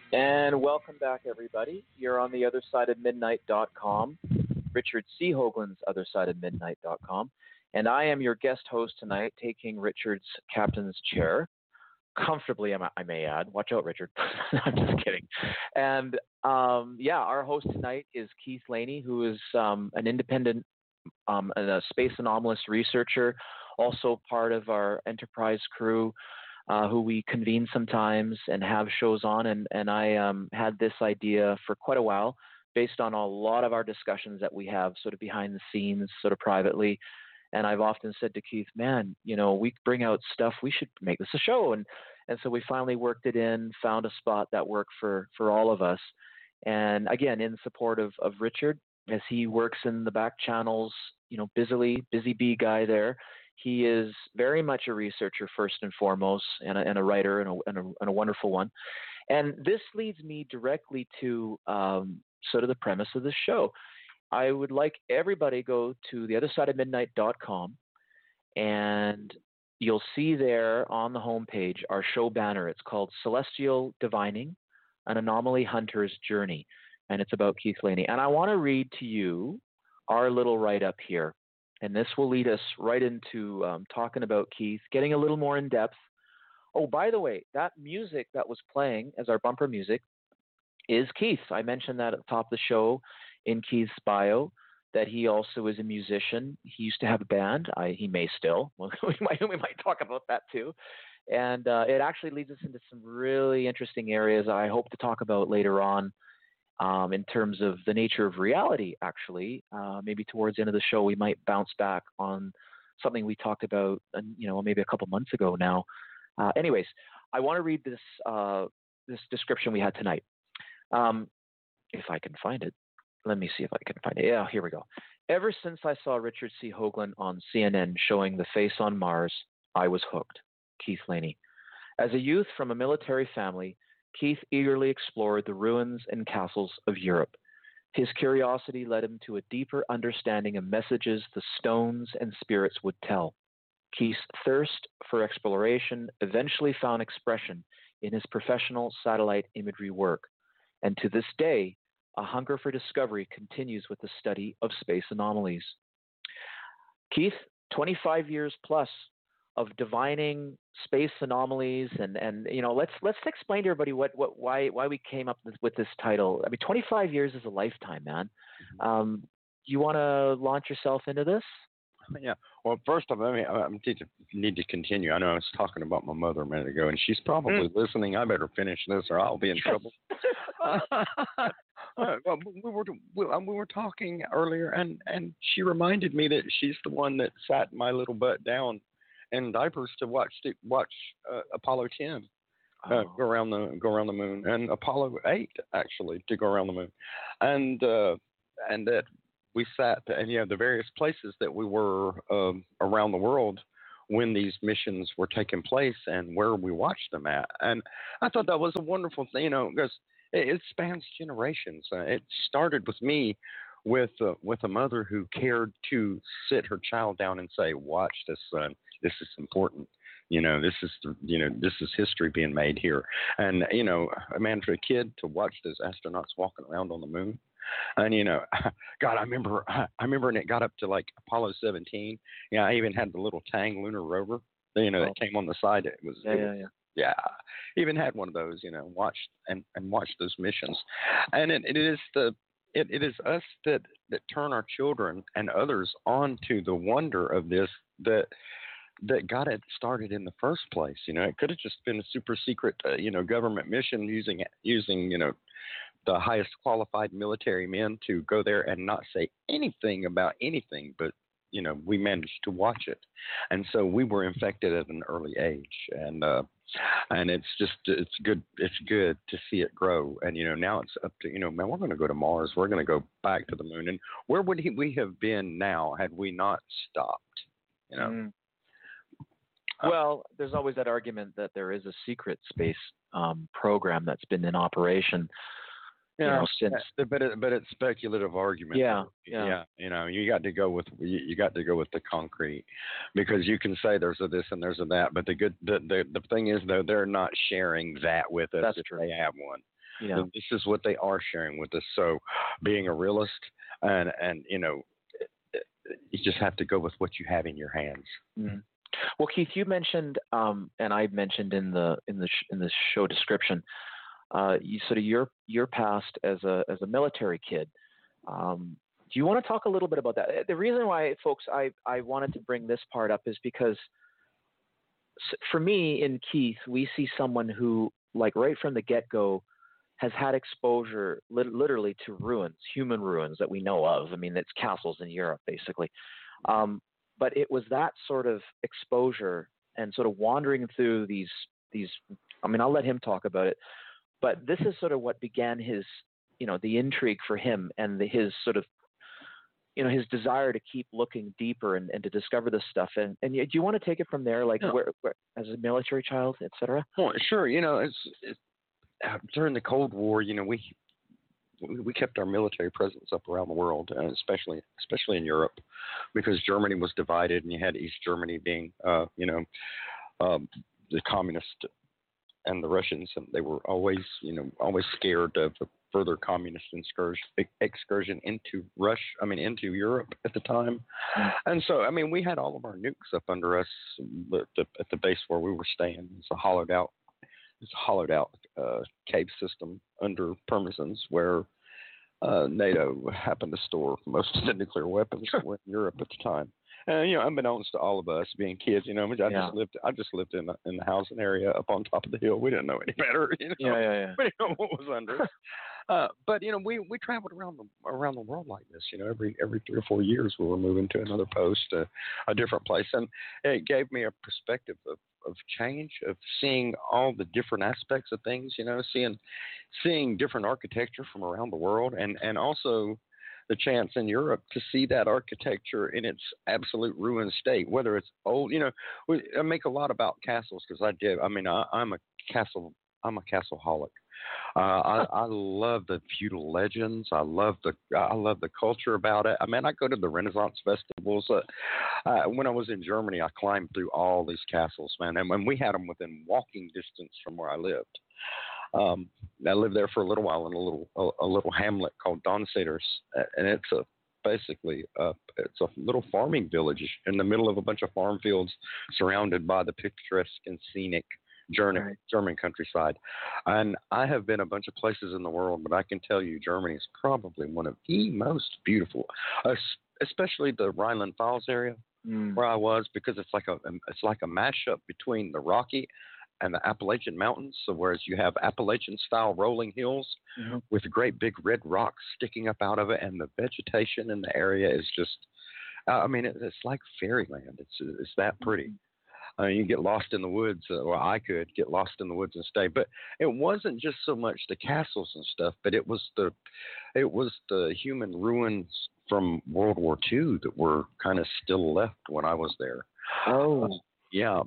And welcome back, everybody. You're on the other side of midnight.com, Richard C. Hoagland's other side of midnight.com. And I am your guest host tonight, taking Richard's captain's chair, comfortably, I may add. Watch out, Richard. I'm just kidding. And our host tonight is Keith Laney, who is an independent a space anomalous researcher, also part of our Enterprise crew, who we convene sometimes and have shows on. And I had this idea for quite a while based on a lot of our discussions that we have sort of behind the scenes, sort of privately. And I've often said to Keith, man, we bring out stuff, we should make this a show. And so we finally worked it in, found a spot that worked for all of us. And again, in support of Richard, as he works in the back channels, busy bee guy there. He is very much a researcher first and foremost, and a writer, and a wonderful one. And this leads me directly to sort of the premise of the show. I would like everybody go to theothersideofmidnight.com, and you'll see there on the homepage our show banner. It's called Celestial Divining, an Anomaly Hunter's Journey, and it's about Keith Laney. And I want to read to you our little write-up here. And this will lead us right into talking about Keith, getting a little more in depth. Oh, by the way, that music that was playing as our bumper music is Keith. I mentioned that at the top of the show in Keith's bio, that he also is a musician. He used to have a band. He may still. Well, we might talk about that too. And it actually leads us into some really interesting areas I hope to talk about later on. In terms of the nature of reality, actually, maybe towards the end of the show, we might bounce back on something we talked about, maybe a couple months ago now. Anyways, I want to read this description we had tonight. If I can find it. Let me see if I can find it. Yeah, here we go. Ever since I saw Richard C. Hoagland on CNN showing The Face on Mars, I was hooked. Keith Laney. As a youth from a military family, Keith eagerly explored the ruins and castles of Europe. His curiosity led him to a deeper understanding of messages the stones and spirits would tell. Keith's thirst for exploration eventually found expression in his professional satellite imagery work, and to this day, a hunger for discovery continues with the study of space anomalies. Keith, 25 years plus of divining space anomalies, and let's explain to everybody why we came up with this title. I mean, 25 years is a lifetime, man. You want to launch yourself into this? Yeah. Well, first of all, I need to continue. I know I was talking about my mother a minute ago, and she's probably listening. I better finish this, or I'll be in trouble. Well, we were talking earlier, and she reminded me that she's the one that sat my little butt down in diapers to watch Apollo 10 go around the moon, and Apollo 8 actually to go around the moon, and that we sat and the various places that we were around the world when these missions were taking place and where we watched them at. And I thought that was a wonderful thing, because it spans generations. It started with me with a mother who cared to sit her child down and say, "Watch this, son. This is important. This is history being made here." And a man for a kid to watch those astronauts walking around on the moon. And God, I remember when it got up to like Apollo 17. I even had the little Tang lunar rover, that came on the side. It was yeah. Even had one of those, watched those missions. And it is us that turn our children and others onto the wonder of this that got it started in the first place. It could have just been a super secret, government mission using the highest qualified military men to go there and not say anything about anything, but we managed to watch it, and so we were infected at an early age, and it's good to see it grow, and now it's up to man, we're going to go to Mars, we're going to go back to the moon, and where would we have been now had we not stopped? Well, there's always that argument that there is a secret space program that's been in operation. Since. But it's speculative argument. Yeah. You got to go with the concrete, because you can say there's a this and there's a that, but the thing is though, they're not sharing that with us. That's if true. They have one. Yeah. This is what they are sharing with us. So, being a realist, and you just have to go with what you have in your hands. Mm. Well, Keith, you mentioned, and I mentioned in the show description, you sort of your past as a military kid. Do you want to talk a little bit about that? The reason why, folks, I wanted to bring this part up is because for me in Keith, we see someone who, like, right from the get-go, has had exposure literally to ruins, human ruins that we know of. I mean, it's castles in Europe, basically. But it was that sort of exposure and sort of wandering through these. I mean, I'll let him talk about it. But this is sort of what began his, the intrigue for him and his sort of, his desire to keep looking deeper and to discover this stuff. And do you want to take it from there, like where as a military child, et cetera? Well, sure. It's during the Cold War. We kept our military presence up around the world, especially in Europe, because Germany was divided, and you had East Germany being, the communist and the Russians, and they were always scared of a further communist excursion into Europe at the time. And so, we had all of our nukes up under us at the base where we were staying. It's a hollowed out cave system under Pirmasens, where NATO happened to store most of the nuclear weapons that were in Europe at the time. Unbeknownst to all of us being kids, I just lived in the housing area up on top of the hill. We didn't know any better. We didn't know what was under us. But we traveled around the world like this. Every 3 or 4 years we were moving to another post, a different place, and it gave me a perspective of change, of seeing all the different aspects of things. Seeing different architecture from around the world, and also the chance in Europe to see that architecture in its absolute ruined state, whether it's old. I make a lot about castles because I did. I'm a castle-holic. I love the feudal legends. I love the culture about it. I go to the Renaissance festivals. When I was in Germany, I climbed through all these castles, man, and we had them within walking distance from where I lived. I lived there for a little while in a little hamlet called Donsteders, and it's basically a little farming village in the middle of a bunch of farm fields, surrounded by the picturesque and scenic German countryside. And I have been a bunch of places in the world, but I can tell you Germany is probably one of the most beautiful, especially the Rhineland-Pfalz area where I was, because it's like a mashup between the Rocky and the Appalachian Mountains. So whereas you have Appalachian-style rolling hills with great big red rocks sticking up out of it, and the vegetation in the area is just, it's like fairyland. It's that pretty. You get lost in the woods, or I could get lost in the woods and stay. But it wasn't just so much the castles and stuff, but it was the human ruins from World War II that were kind of still left when I was there. Oh, yeah.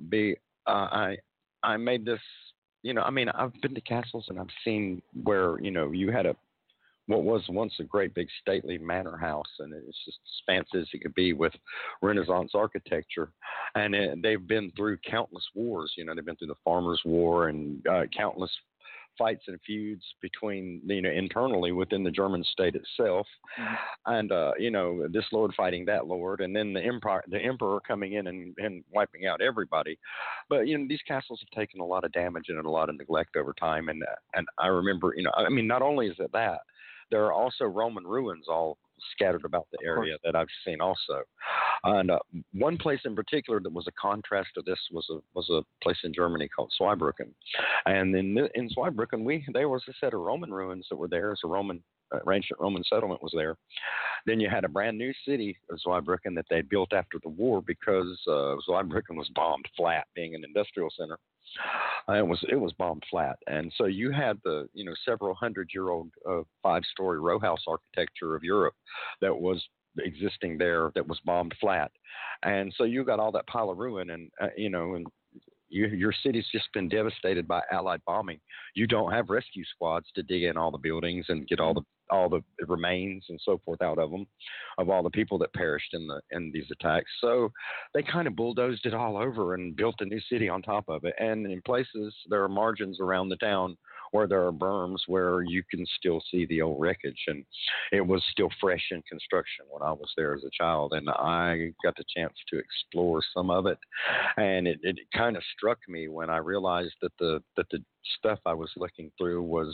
I made this. I've been to castles and I've seen where you had what was once a great big stately manor house, and it's just as fancy as it could be with Renaissance architecture. And they've been through countless wars. They've been through the Farmers' War and countless fights and feuds between, internally within the German state itself, and this lord fighting that lord, and then the emperor coming in and wiping out everybody. But these castles have taken a lot of damage and a lot of neglect over time, and I remember, not only is it that, there are also Roman ruins all scattered about the area that I've seen also. And one place in particular that was a contrast to this was a place in Germany called Zweibrücken. And in Zweibrücken, there was a set of Roman ruins that were there. As ancient Roman settlement was there. Then you had a brand new city of Zweibrücken that they built after the war, because Zweibrücken was bombed flat, being an industrial center. It was bombed flat, and so you had the several 100-year-old 5-story row house architecture of Europe that was existing there, that was bombed flat, and so you got all that pile of ruin, and your city's just been devastated by Allied bombing. You don't have rescue squads to dig in all the buildings and get all the remains and so forth out of them, of all the people that perished in these attacks. So they kind of bulldozed it all over and built a new city on top of it. And in places, there are margins around the town where there are berms where you can still see the old wreckage. And it was still fresh in construction when I was there as a child. And I got the chance to explore some of it. And it kind of struck me when I realized that the stuff I was looking through was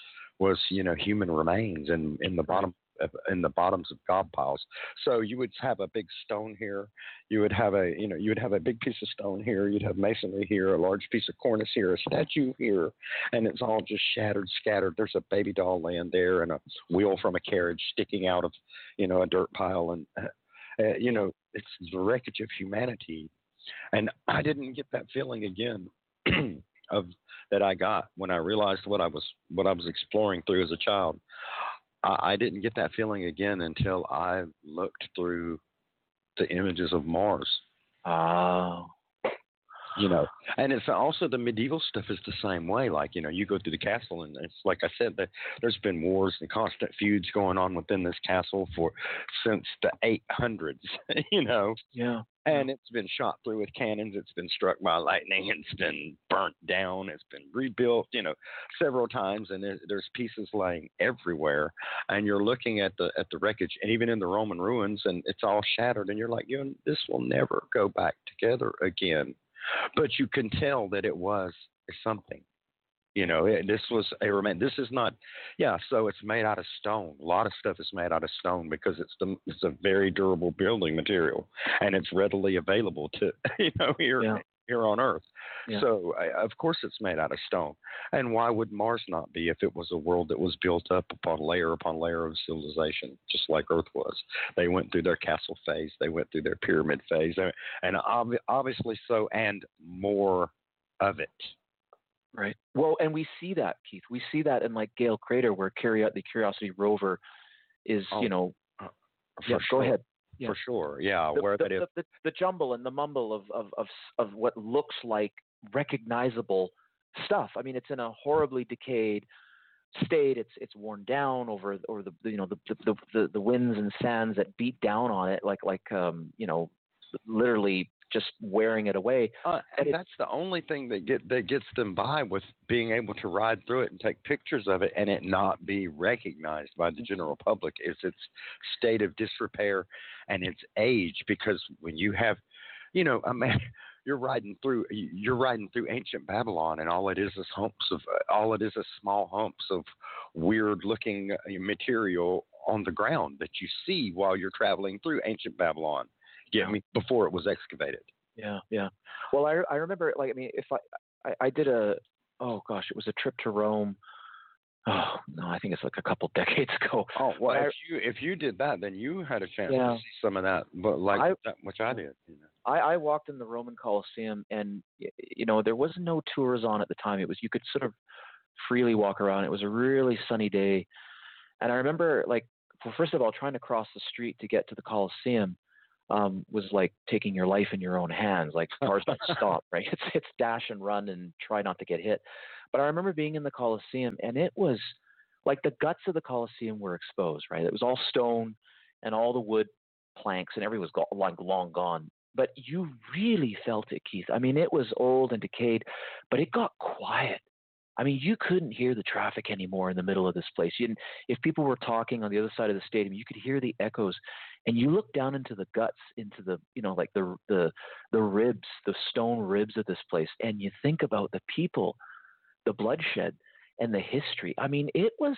human remains and in the bottoms of gob piles. So you would have a big stone here. You would have a big piece of stone here. You'd have masonry here, a large piece of cornice here, a statue here, and it's all just shattered, scattered. There's a baby doll laying there and a wheel from a carriage sticking out of, a dirt pile. And, it's the wreckage of humanity. And I didn't get that feeling again of that I got when I realized what I was exploring through as a child. I didn't get that feeling again until I looked through the images of Mars. Oh. And it's also the medieval stuff is the same way. Like, you go through the castle and it's like I said, that there's been wars and constant feuds going on within this castle since the 800s, Yeah. And it's been shot through with cannons. It's been struck by lightning. It's been burnt down. It's been rebuilt, several times. And there's pieces laying everywhere. And you're looking at the wreckage, and even in the Roman ruins, and it's all shattered. And you're like, this will never go back together again. But you can tell that it was something. This was a remain. This is not, so it's made out of stone. A lot of stuff is made out of stone because it's a very durable building material, and it's readily available to, here on Earth. Yeah. So, of course, it's made out of stone. And why would Mars not be if it was a world that was built up upon layer of civilization, just like Earth was? They went through their castle phase. They went through their pyramid phase. And obviously so, and more of it. Right. Well, and we see that, Keith. We see that in like Gale Crater, where the Curiosity rover is, Sure. Go ahead. Yeah. For sure, yeah. The jumble and the mumble of what looks like recognizable stuff. I mean, it's in a horribly decayed state. It's worn down over the winds and sands that beat down on it, like literally just wearing it away. And that's the only thing that gets them by with being able to ride through it and take pictures of it and it not be recognized by the general public is its state of disrepair and its age. Because when you have, you're riding through ancient Babylon, and all it is small humps of weird looking material on the ground that you see while you're traveling through ancient Babylon. Before it was excavated. Yeah. Well, I remember, if I did it was a trip to Rome. Oh no, I think it's like a couple decades ago. Oh well, if you did that, then you had a chance to see some of that, but which I did. I walked in the Roman Colosseum, and there was no tours on at the time. You could sort of freely walk around. It was a really sunny day, and I remember first of all, trying to cross the street to get to the Colosseum. Was like taking your life in your own hands. Like cars don't stop, right? It's dash and run and try not to get hit. But I remember being in the Colosseum, and it was like the guts of the Colosseum were exposed, right? It was all stone and all the wood planks, and everything was long gone. But you really felt it, Keith. I mean, it was old and decayed, but it got quiet. I mean, you couldn't hear the traffic anymore in the middle of this place. If people were talking on the other side of the stadium, you could hear the echoes. And you look down into the guts, into the the ribs, the stone ribs of this place, and you think about the people, the bloodshed, and the history. I mean, it was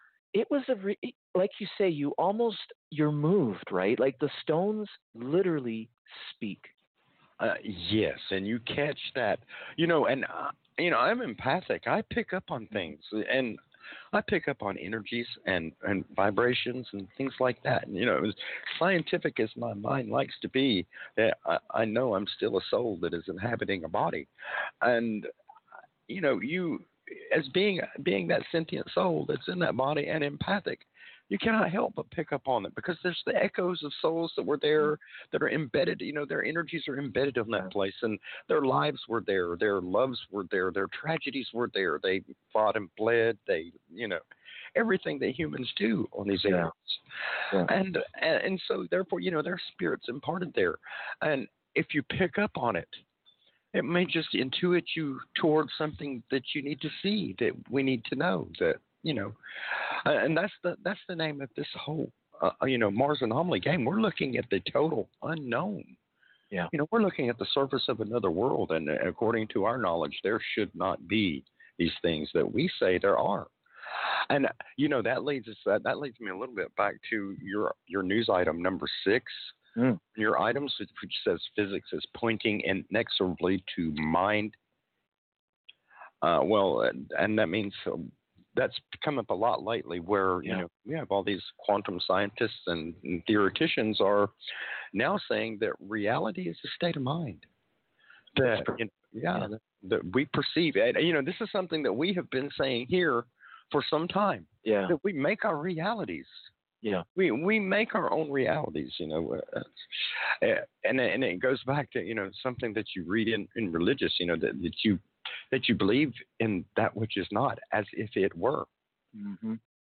like you say, you're moved, right? Like the stones literally speak. Yes, and you catch that, and I'm empathic. I pick up on things, and I pick up on energies and vibrations and things like that. And, as scientific as my mind likes to be, I know I'm still a soul that is inhabiting a body. And, you as being that sentient soul that's in that body and empathic, you cannot help but pick up on it because there's the echoes of souls that were there that are embedded. Their energies are embedded in that place, and their lives were there, their loves were there, their tragedies were there. They fought and bled. They, everything that humans do on these areas, and so therefore, their spirits imparted there. And if you pick up on it, It may just intuit you towards something that you need to see, that we need to know, that and that's the name of this whole Mars anomaly game. We're looking at the total unknown. Yeah. We're looking at the surface of another world, and according to our knowledge, there should not be these things that we say there are. And that leads me a little bit back to your news item number 6. Your items, which says physics is pointing inexorably to mind. And that means that's come up a lot lately, where we have all these quantum scientists and theoreticians are now saying that reality is a state of mind. That we perceive. This is something that we have been saying here for some time. Yeah. That we make our realities. Yeah. We make our own realities, and it goes back to something that you read in religious, that you believe in that which is not, as if it were. Mm-hmm.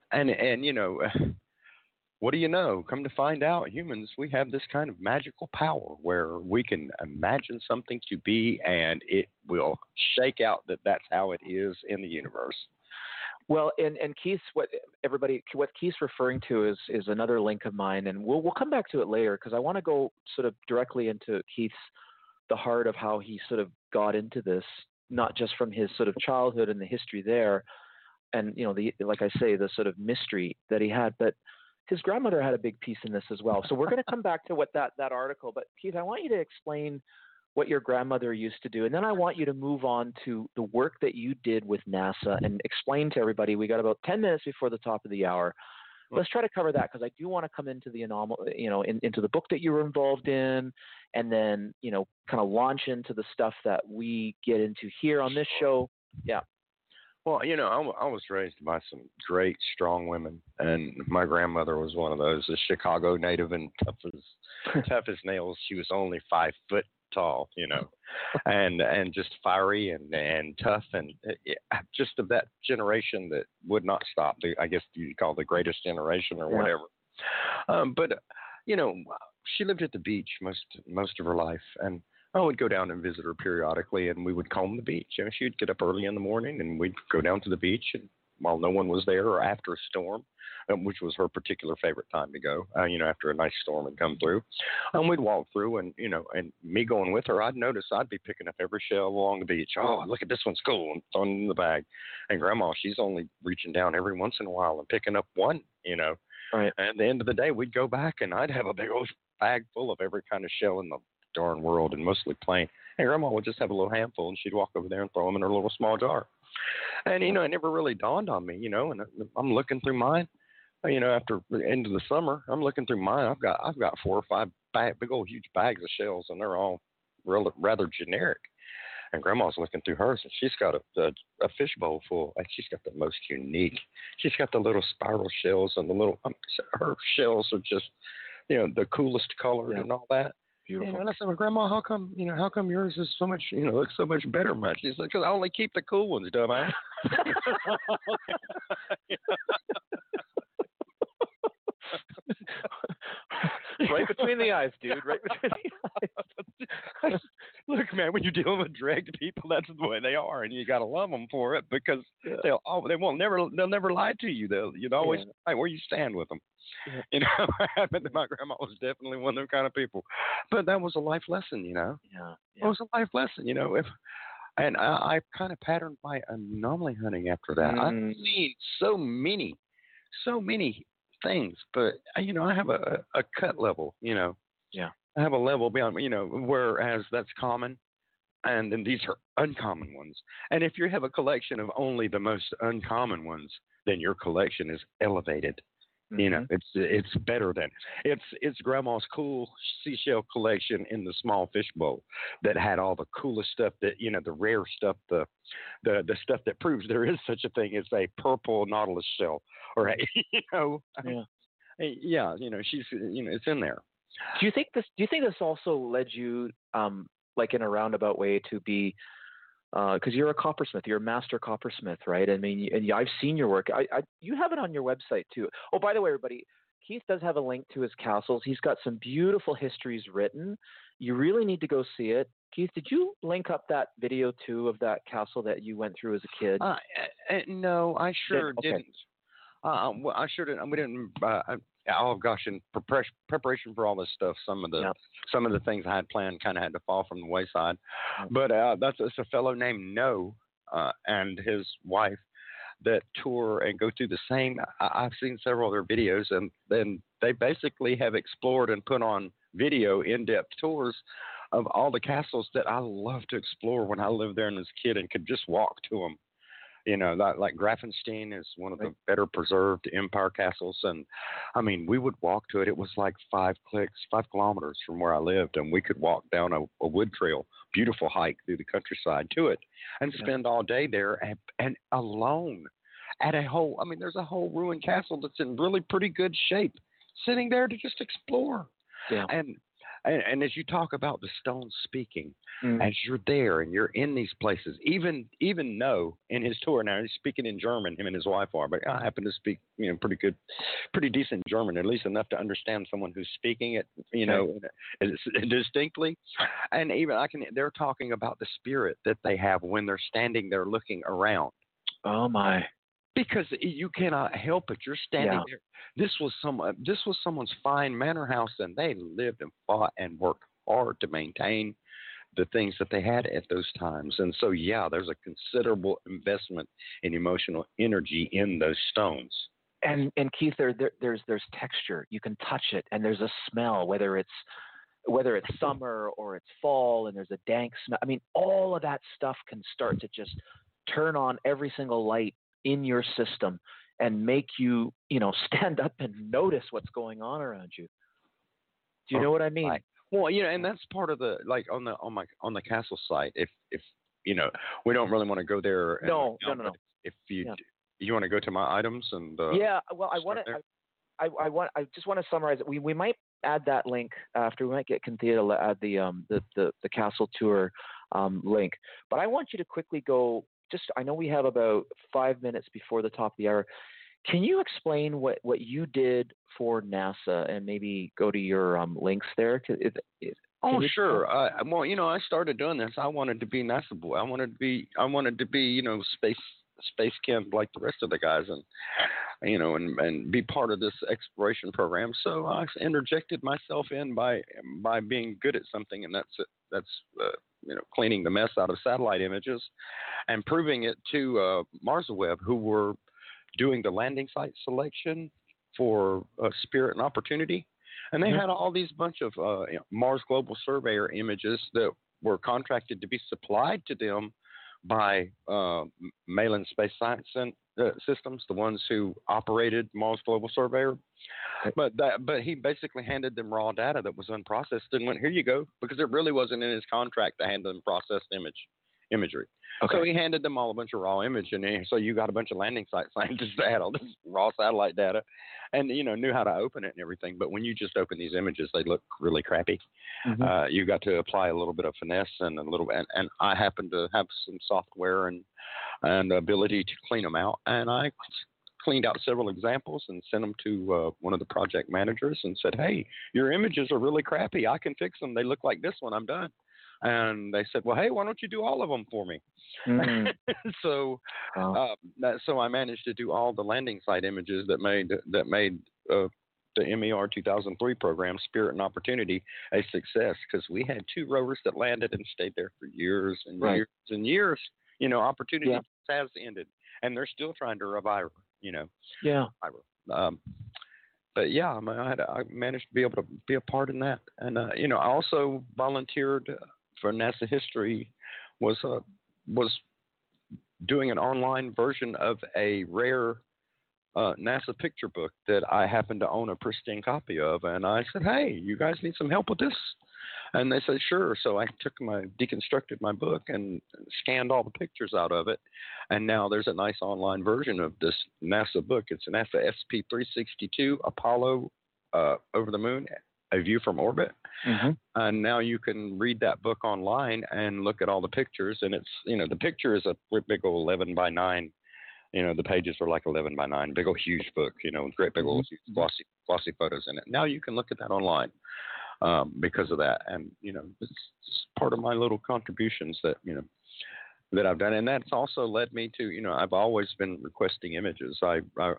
And what do you know? Come to find out, humans, we have this kind of magical power where we can imagine something to be, and it will shake out that that's how it is in the universe. Well, and Keith, what Keith's referring to is another link of mine, and we'll come back to it later, because I want to go sort of directly into Keith's, the heart of how he sort of got into this, not just from his sort of childhood and the history there, and like I say, the sort of mystery that he had, but his grandmother had a big piece in this as well. So we're going to come back to what that article. But Keith, I want you to explain what your grandmother used to do, and then I want you to move on to the work that you did with NASA and explain to everybody. We got about 10 minutes before the top of the hour. Let's try to cover that, because I do want to come into the into the book that you were involved in, and then kind of launch into the stuff that we get into here on this show. Yeah. Well, I was raised by some great, strong women, and my grandmother was one of those, a Chicago native and tough as nails. She was only 5 foot tall, and just fiery and tough, and just of that generation that would not stop. I guess you'd call the greatest generation or whatever. But she lived at the beach most of her life, and I would go down and visit her periodically, and we would comb the beach. She'd get up early in the morning, and we'd go down to the beach, and while no one was there, or after a storm, which was her particular favorite time to go, after a nice storm had come through, we'd walk through, and and me going with her, I'd notice I'd be picking up every shell along the beach. Oh, look at this one's cool, and throwing it in the bag. And Grandma, she's only reaching down every once in a while and picking up one, Right. And at the end of the day, we'd go back, and I'd have a big old bag full of every kind of shell in the darn world, and mostly plain. And Grandma would just have a little handful, and she'd walk over there and throw them in her little small jar. And it never really dawned on me, and I'm looking through mine. After the end of the summer, I'm looking through mine. I've got 4 or 5 big old huge bags of shells, and they're all rather generic. And Grandma's looking through hers, and she's got a fishbowl full, and she's got the most unique. She's got the little spiral shells, and the little her shells are just the coolest color and all that. Beautiful. And I said, well, Grandma, how come yours is so much, looks so much better, much? She said, because I only keep the cool ones, dumbass. Right between the eyes, dude. Right between the eyes. Look, man, when you're dealing with direct people, that's the way they are, and you got to love them for it, because they'll never lie to you. You'd always find where you stand with them. My grandma was definitely one of them kind of people, but that was a life lesson, Yeah. It was a life lesson, and I kind of patterned my anomaly hunting after that. I've seen so many things, but I have a cut level, Yeah. I have a level beyond, whereas that's common, and then these are uncommon ones. And if you have a collection of only the most uncommon ones, then your collection is elevated. It's better than it's Grandma's cool seashell collection in the small fishbowl that had all the coolest stuff, that the rare stuff, the stuff that proves there is such a thing as a purple nautilus shell, or she's it's in there. Do you think this also led you like in a roundabout way to be, because you're a coppersmith, you're a master coppersmith, right? I mean, and I've seen your work. You have it on your website too. Oh, by the way, everybody, Keith does have a link to his castles. He's got some beautiful histories written. You really need to go see it. Keith, did you link up that video too of that castle that you went through as a kid? No, I sure Okay. didn't. Well, I sure didn't. We didn't. Oh gosh, in preparation for all this stuff, some of the things I had planned kind of had to fall from the wayside. But it's a fellow named No and his wife that tour and go through the same. I've seen several of their videos, and then they basically have explored and put on video in-depth tours of all the castles that I loved to explore when I lived there as a kid and could just walk to them. You know, like Grafenstein is one of the better preserved empire castles. And I mean, we would walk to it. It was like 5 kilometers from where I lived. And we could walk down a wood trail, beautiful hike through the countryside to it and spend all day there and alone at there's a whole ruined castle that's in really pretty good shape sitting there to just explore. Yeah. And as you talk about the stones speaking, as you're there and you're in these places, even No in his tour now, he's speaking in German, him and his wife are, but I happen to speak, pretty decent German, at least enough to understand someone who's speaking it, distinctly. And even they're talking about the spirit that they have when they're standing there looking around. Oh my. Because you cannot help it. You're standing there. This was someone's fine manor house, and they lived and fought and worked hard to maintain the things that they had at those times. And so, there's a considerable investment in emotional energy in those stones. And Keith, there's texture. You can touch it, and there's a smell, whether it's summer or it's fall, and there's a dank smell. I mean, all of that stuff can start to just turn on every single light in your system and make you, stand up and notice what's going on around you. Do you know what I mean? Right. Well, and that's part of the, like on the castle site. If we don't really want to go there. No. If you want to go to my items and well, I just want to summarize it. We might add that link after. We might get Cynthia to add the castle tour link. But I want you to quickly go. I know we have about 5 minutes before the top of the hour. Can you explain what you did for NASA and maybe go to your links there? Sure. I started doing this. I wanted to be NASA boy. I wanted to be, space camp like the rest of the guys, and be part of this exploration program. So I interjected myself in by being good at something, and that's cleaning the mess out of satellite images and proving it to MarsWeb, who were doing the landing site selection for Spirit and Opportunity. And they had all these bunch of Mars Global Surveyor images that were contracted to be supplied to them by Malin Space Science Systems, the ones who operated Mars Global Surveyor. But he basically handed them raw data that was unprocessed and went, here you go, because it really wasn't in his contract to hand them processed imagery. Okay. So he handed them all a bunch of raw image, and so you got a bunch of landing site scientists that had all this raw satellite data and, knew how to open it and everything. But when you just open these images, they look really crappy. Mm-hmm. You got to apply a little bit of finesse and and I happen to have some software and ability to clean them out. And I cleaned out several examples and sent them to one of the project managers and said, hey, your images are really crappy. I can fix them. They look like this one. I'm done. And they said, well, hey, why don't you do all of them for me? Mm-hmm. So I managed to do all the landing site images that made the MER 2003 program, Spirit and Opportunity, a success, because we had 2 rovers that landed and stayed there for years and years and years. Opportunity has ended, and they're still trying to revive her, Yeah. But I managed to be able to be a part in that. And, I also volunteered for NASA History, was doing an online version of a rare NASA picture book that I happen to own a pristine copy of. And I said, hey, you guys need some help with this? And they said, sure. So I deconstructed my book and scanned all the pictures out of it. And now there's a nice online version of this NASA book. It's an NASA SP362 Apollo over the moon, a view from orbit. Mm-hmm. And now you can read that book online and look at all the pictures. And it's, the picture is a big old 11 by 9. The pages are like 11 by 9, big old huge book, with great big old glossy photos in it. Now you can look at that online. because of that. And, it's part of my little contributions that, that I've done. And that's also led me to, I've always been requesting images. I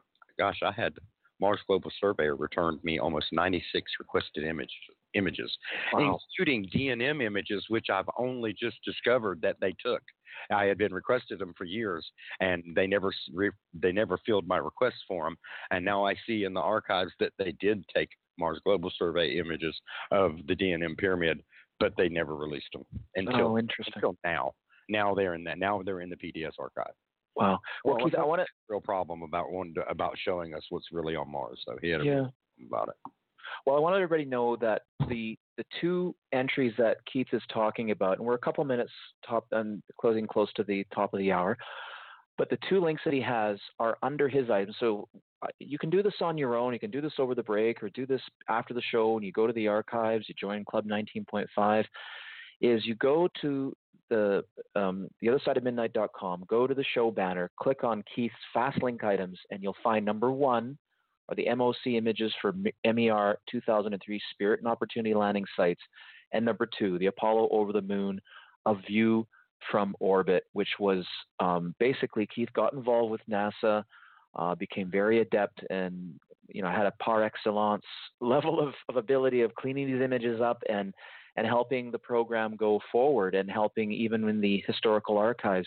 had Mars Global Surveyor returned me almost 96 requested images, Wow. including DNM images, which I've only just discovered that they took. I had been requested them for years, and they never filled my request for them. And now I see in the archives that they did take Mars Global Survey images of the DNM pyramid, but they never released them until now. Now they're in the PDS archive. Wow. Well, Keith, I want to real problem about showing us what's really on Mars. So he had a problem about it. Well, I want everybody to know that the two entries that Keith is talking about, and we're a couple minutes closing close to the top of the hour, but the two links that he has are under his items. So you can do this on your own. You can do this over the break, or do this after the show, and you go to the archives. You join Club 19.5. Is you go to the other side of midnight.com, go to the show banner, click on Keith's fast link items, and you'll find number 1 are the MOC images for MER 2003 Spirit and Opportunity landing sites, and number 2, the Apollo over the moon, a view from orbit, which was basically Keith got involved with NASA, became very adept, and had a par excellence level of ability of cleaning these images up and helping the program go forward, and helping even in the historical archives.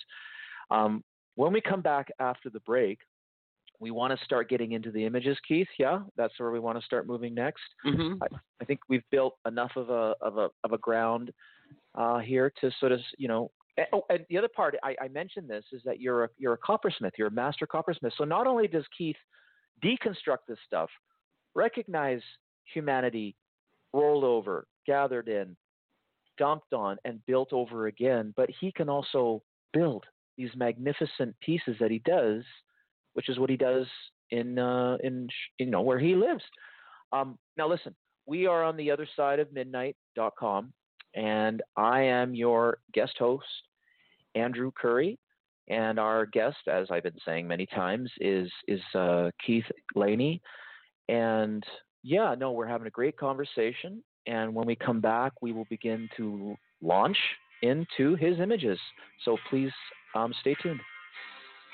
When we come back after the break, we want to start getting into the images, Keith. Yeah, that's where we want to start moving next. Mm-hmm. I think we've built enough of a ground here to sort of, and the other part I mentioned this is that you're a coppersmith. You're a master coppersmith. So not only does Keith deconstruct this stuff, recognize humanity rolled over, gathered in, dumped on, and built over again, but he can also build these magnificent pieces that he does, which is what he does in where he lives. Now listen, we are on the other side of midnight.com, and I am your guest host, Andrew Curry, and our guest, as I've been saying many times, is Keith Laney. And we're having a great conversation, and when we come back, we will begin to launch into his images. So please stay tuned.